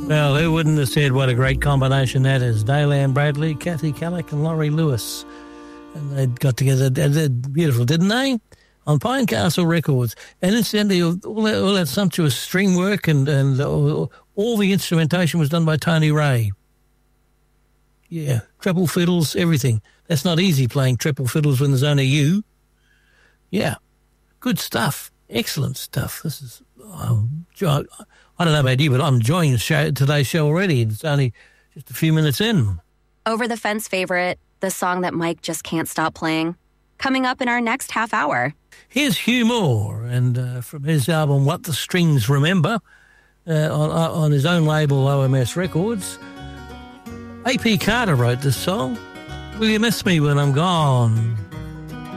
Well, who wouldn't have said what a great combination that is? Daylan Bradley, Kathy Kallick and Laurie Lewis. And they got together, they're beautiful, didn't they? On Pine Castle Records. And incidentally, all that sumptuous string work and all the instrumentation was done by Tony Ray. Yeah, treble fiddles, everything. That's not easy playing treble fiddles when there's only you. Yeah, good stuff. Excellent stuff. This is, I don't know about you, but I'm enjoying today's show already. It's only just a few minutes in. Over the Fence favorite, the song that Mike just can't stop playing. Coming up in our next half hour. Here's Hugh Moore, and from his album What the Strings Remember, on his own label OMS Records. A.P. Carter wrote this song. Will you miss me when I'm gone?